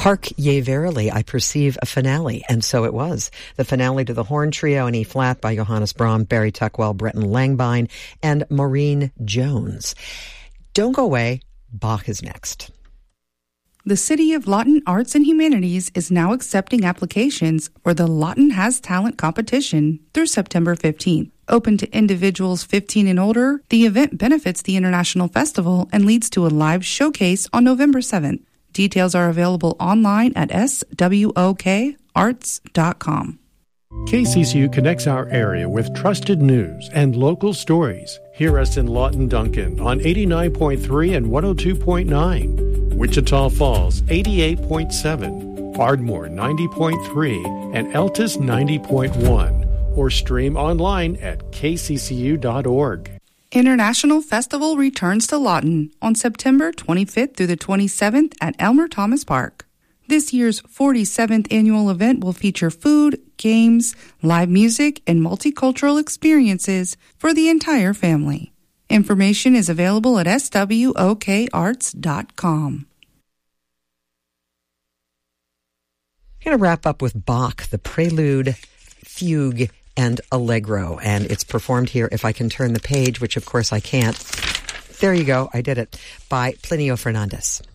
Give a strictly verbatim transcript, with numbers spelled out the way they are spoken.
Hark ye verily, I perceive a finale. And so it was. The finale to the horn trio in E-flat by Johannes Brahms, Barry Tuckwell, Breton Langbine, and Maureen Jones. Don't go away. Bach is next. The City of Lawton Arts and Humanities is now accepting applications for the Lawton Has Talent competition through September fifteenth. Open to individuals fifteen and older, the event benefits the International Festival and leads to a live showcase on November seventh. Details are available online at s w o k arts dot com. K C C U connects our area with trusted news and local stories. Hear us in Lawton Duncan on eighty-nine point three and one oh two point nine. Wichita Falls eighty-eight point seven. Ardmore ninety point three and Eltis ninety point one. Or stream online at k c c u dot org. International Festival returns to Lawton on September twenty-fifth through the twenty-seventh at Elmer Thomas Park. This year's forty-seventh annual event will feature food, games, live music, and multicultural experiences for the entire family. Information is available at s w o k arts dot com. I'm going to wrap up with Bach, the Prelude, Fugue, and Allegro, and it's performed here, if I can turn the page, which of course I can't. There you go, I did it, by Plinio Fernandez.